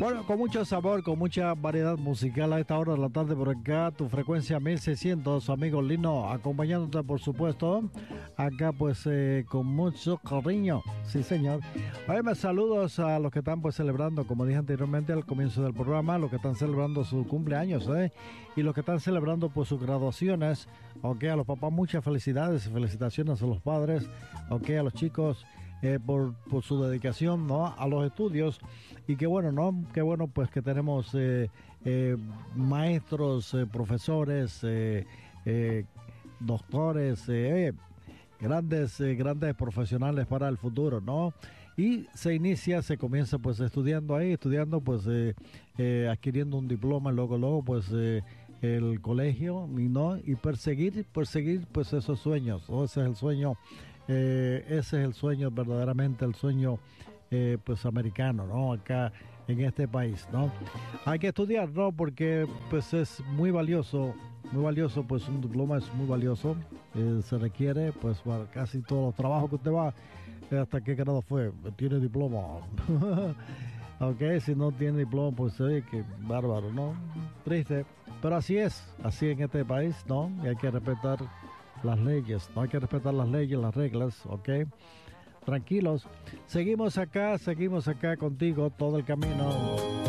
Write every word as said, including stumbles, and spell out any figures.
Bueno, con mucho sabor, con mucha variedad musical a esta hora de la tarde por acá, tu frecuencia mil seiscientos, amigo Lino, acompañándote por supuesto, acá pues eh, con mucho cariño, sí señor. Oye, saludos a los que están pues celebrando, como dije anteriormente al comienzo del programa, los que están celebrando su cumpleaños, ¿eh? Y los que están celebrando pues sus graduaciones, ok, a los papás muchas felicidades, felicitaciones a los padres, ok, a los chicos. Eh, por, por su dedicación, ¿no?, a los estudios, y qué bueno, ¿no? Qué bueno pues que tenemos eh, eh, maestros, eh, profesores, eh, eh, doctores, eh, grandes, eh, grandes profesionales para el futuro, ¿no? Y se inicia, se comienza pues estudiando ahí, estudiando pues eh, eh, adquiriendo un diploma, luego, luego pues eh, el colegio, y no, y perseguir, perseguir pues esos sueños, ¿no? Ese es el sueño. Eh, ese es el sueño, verdaderamente el sueño eh, pues americano, ¿no? Acá en este país, ¿no? Hay que estudiar, ¿no? Porque pues es muy valioso, muy valioso, pues un diploma es muy valioso, eh, se requiere pues para casi todos los trabajos que usted va, eh, hasta qué grado fue, tiene diploma. Ok, si no tiene diploma, pues oye, qué bárbaro, ¿no? Triste, pero así es, así en este país, ¿no? Y hay que respetar las leyes, no hay que respetar las leyes, las reglas, ¿ok? Tranquilos, seguimos acá, seguimos acá contigo todo el camino.